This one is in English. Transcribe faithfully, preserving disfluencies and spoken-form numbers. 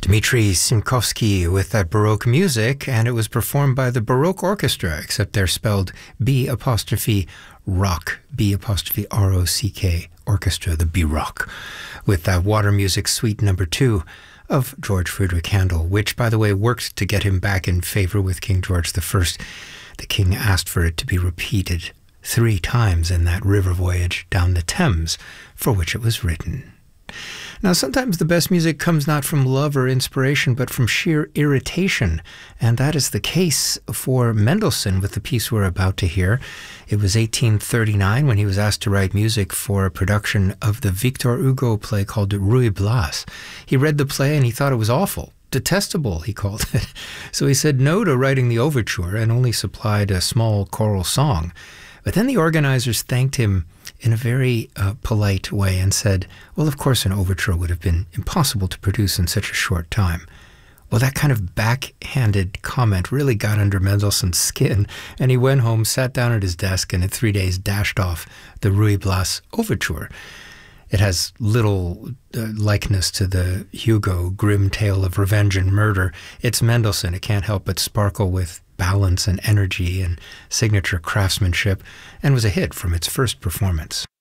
Dmitri Simkovsky with that Baroque music, and it was performed by the Baroque Orchestra, except they're spelled B apostrophe rock, B apostrophe R O C K, orchestra, the B-Rock, with that Water Music Suite number two of George Friedrich Handel, which, by the way, worked to get him back in favor with King George the First. The king asked for it to be repeated three times in that river voyage down the Thames, for which it was written. Now, sometimes the best music comes not from love or inspiration, but from sheer irritation. And that is the case for Mendelssohn with the piece we're about to hear. It was eighteen thirty-nine when he was asked to write music for a production of the Victor Hugo play called Ruy Blas. He read the play and he thought it was awful. Detestable, he called it. So he said no to writing the overture and only supplied a small choral song. But then the organizers thanked him in a very uh, polite way and said, well, of course an overture would have been impossible to produce in such a short time. Well, that kind of backhanded comment really got under Mendelssohn's skin, and he went home, sat down at his desk, and in three days dashed off the Ruy Blas overture. It has little uh, likeness to the Hugo grim tale of revenge and murder. It's Mendelssohn. It can't help but sparkle with balance and energy and signature craftsmanship, and was a hit from its first performance.